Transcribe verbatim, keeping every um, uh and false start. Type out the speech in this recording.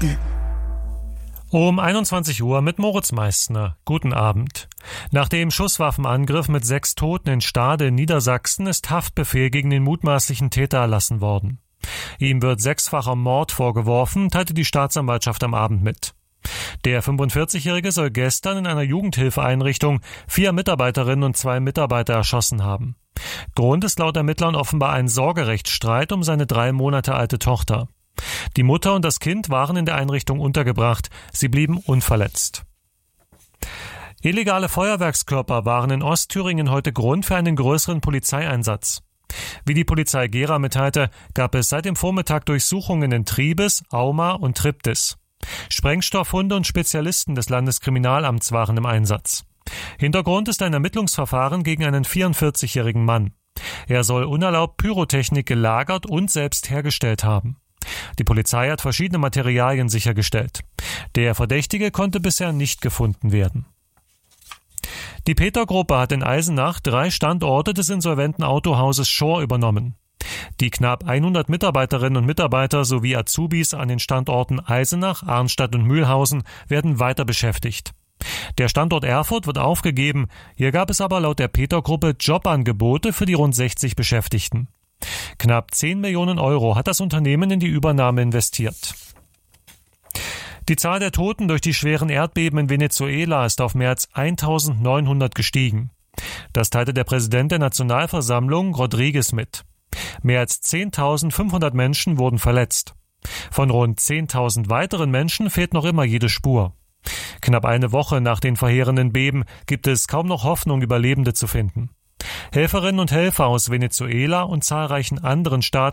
Um einundzwanzig Uhr mit Moritz Meissner. Guten Abend. Nach dem Schusswaffenangriff mit sechs Toten in Stade in Niedersachsen ist Haftbefehl gegen den mutmaßlichen Täter erlassen worden. Ihm wird sechsfacher Mord vorgeworfen, teilte die Staatsanwaltschaft am Abend mit. Der fünfundvierzigjährige soll gestern in einer Jugendhilfeeinrichtung vier Mitarbeiterinnen und zwei Mitarbeiter erschossen haben. Grund ist laut Ermittlern offenbar ein Sorgerechtsstreit um seine drei Monate alte Tochter. Die Mutter und das Kind waren in der Einrichtung untergebracht. Sie blieben unverletzt. Illegale Feuerwerkskörper waren in Ostthüringen heute Grund für einen größeren Polizeieinsatz. Wie die Polizei Gera mitteilte, gab es seit dem Vormittag Durchsuchungen in Triebes, Auma und Triptis. Sprengstoffhunde und Spezialisten des Landeskriminalamts waren im Einsatz. Hintergrund ist ein Ermittlungsverfahren gegen einen vierundvierzigjährigen Mann. Er soll unerlaubt Pyrotechnik gelagert und selbst hergestellt haben. Die Polizei hat verschiedene Materialien sichergestellt. Der Verdächtige konnte bisher nicht gefunden werden. Die Peter-Gruppe hat in Eisenach drei Standorte des insolventen Autohauses Schorr übernommen. Die knapp hundert Mitarbeiterinnen und Mitarbeiter sowie Azubis an den Standorten Eisenach, Arnstadt und Mühlhausen werden weiter beschäftigt. Der Standort Erfurt wird aufgegeben. Hier gab es aber laut der Peter-Gruppe Jobangebote für die rund sechzig Beschäftigten. Knapp zehn Millionen Euro hat das Unternehmen in die Übernahme investiert. Die Zahl der Toten durch die schweren Erdbeben in Venezuela ist auf mehr als eintausendneunhundert gestiegen. Das teilte der Präsident der Nationalversammlung, Rodriguez, mit. Mehr als zehntausendfünfhundert Menschen wurden verletzt. Von rund zehntausend weiteren Menschen fehlt noch immer jede Spur. Knapp eine Woche nach den verheerenden Beben gibt es kaum noch Hoffnung, Überlebende zu finden. Helferinnen und Helfer aus Venezuela und zahlreichen anderen Staaten